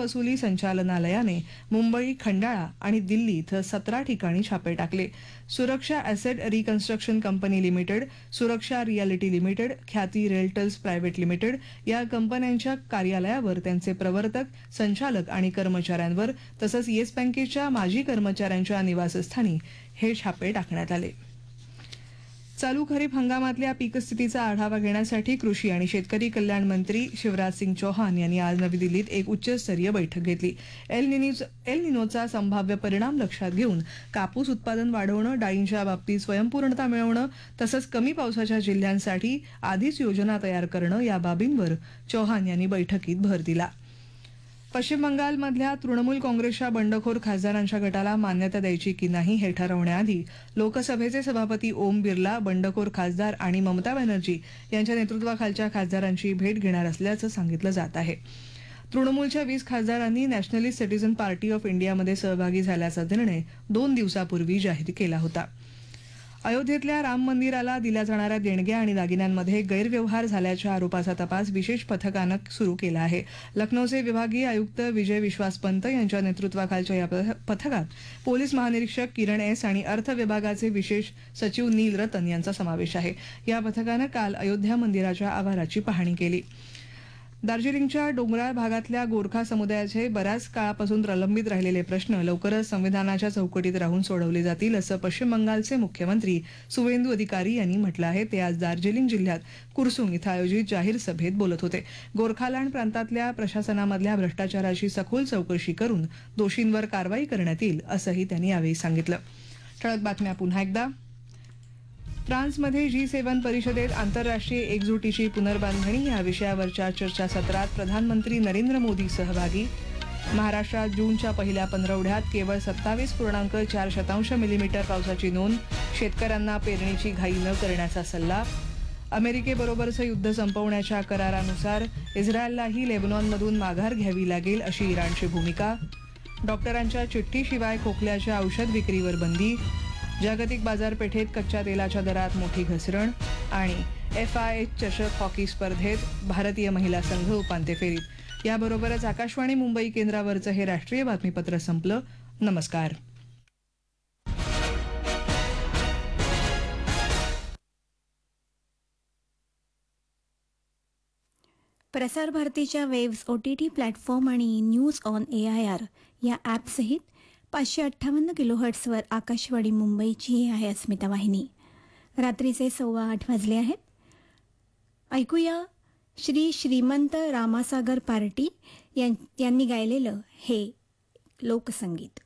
वसुली संचालनालयाने मुंबई, खंडाळा आणि दिल्ली इथं 17 ठिकाणी छापे टाकले. सुरक्षा ॲसेट रिकन्स्ट्रक्शन कंपनी लिमिटेड, सुरक्षा रियालिटी लिमिटेड, ख्याती रेल्टल्स प्रायव्हेट लिमिटेड या कंपन्यांच्या कार्यालयावर, त्यांचे प्रवर्तक, संचालक आणि कर्मचाऱ्यांवर तसंच येस बँकेच्या माजी कर्मचाऱ्यांच्या निवासस्थानी हे छापे टाकण्यात आले. चालू खरीप हंगामातल्या पीक स्थितीचा आढावा घेण्यासाठी कृषी आणि शेतकरी कल्याण मंत्री शिवराज सिंग चौहान यांनी आज नवी दिल्लीत एक उच्चस्तरीय बैठक घेतली. एल निनोचा संभाव्य परिणाम लक्षात घेऊन कापूस उत्पादन वाढवणं, डाळींच्या बाबतीत स्वयंपूर्णता मिळवणं तसंच कमी पावसाच्या जिल्ह्यांसाठी आधीच योजना तयार करणं या बाबींवर चौहान यांनी बैठकीत भर दिला. पश्चिम बंगालमधल्या तृणमूल काँग्रेसच्या बंडखोर खासदारांच्या गटाला मान्यता द्यायची की नाही हे ठरवण्याआधी लोकसभेचे सभापती ओम बिर्ला, बंडखोर खासदार आणि ममता बॅनर्जी यांच्या नेतृत्वाखालच्या खासदारांची भेट घेणार असल्याचं सांगितलं जात आहे. तृणमूलच्या 20 खासदारांनी नॅशनलिस्ट सिटीझन पार्टी ऑफ इंडियामध्ये सहभागी झाल्याचा निर्णय 2 दिवसापूर्वी जाहीर केला होता. अयोध्येतल्या राम मंदिराला दिल्या जाणाऱ्या देणग्या आणि दागिन्यांमध्ये गैरव्यवहार झाल्याच्या आरोपाचा तपास विशेष पथकानं सुरू केला आहे. लखनौचे विभागीय आयुक्त विजय विश्वास पंत यांच्या नेतृत्वाखालच्या या पथकात पोलीस महानिरीक्षक किरण एस आणि अर्थ विभागाचे विशेष सचिव नील रतन यांचा समावेश आहे. या पथकानं काल अयोध्या मंदिराच्या आवाराची पाहणी केली. दार्जिलिंगच्या डोंगराळ भागातल्या गोरखा समुदायाचे बऱ्याच काळापासून प्रलंबित राहिलेले प्रश्न लवकरच संविधानाच्या चौकटीत राहून सोडवले जातील असं पश्चिम बंगालचे मुख्यमंत्री सुवेंदू अधिकारी यांनी म्हटलं आहे. ते आज दार्जिलिंग जिल्ह्यात कुरसुंग इथं आयोजित जाहीर सभेत बोलत होते. गोरखालँड प्रांतातल्या प्रशासनामधल्या भ्रष्टाचाराची सखोल चौकशी करून दोषींवर कारवाई करण्यात येईल असंही त्यांनी यावेळी सांगितलं. ठळक बातम्या पुन्हा एकदा. फ्रान्समध्ये G7 परिषदेत आंतरराष्ट्रीय एकजुटीची पुनर्बांधणी या विषयावरच्या चर्चासत्रात प्रधानमंत्री नरेंद्र मोदी सहभागी. महाराष्ट्रात जूनच्या पहिल्या पंधरवड्यात केवळ 27.4 मिलीमीटर पावसाची नोंद. शेतकऱ्यांना पेरणीची घाई न करण्याचा सल्ला. अमेरिकेबरोबरचं युद्ध संपवण्याच्या करारानुसार इस्रायललाही लेबनॉनमधून माघार घ्यावी लागेल अशी इराणची भूमिका. डॉक्टरांच्या चिठ्ठीशिवाय खोकल्याच्या औषध विक्रीवर बंदी. जागतिक बाजारपेठेत कच्च्या तेलाच्या दरात मोठी घसरण. आणि FIH चषक हॉकी स्पर्धेत भारतीय महिला संघ उपांत्य फेरीत. याबरोबरच आकाशवाणी मुंबई केंद्रावरचं हे राष्ट्रीय बातमीपत्र संपलं. नमस्कार. प्रसार भारतीच्या वेव्स OTT प्लॅटफॉर्म आणि न्यूज ऑन AIR या ॲपसहित 558 किलोहर्ट्झवर आकाशवाणी मुंबईची आहे अस्मिता वाहिनी. रात्रीचे 8:15 वाजले आहेत. ऐकूया श्री श्रीमंत रामासागर पार्टी यांनी गायलेलं हे लोकसंगीत.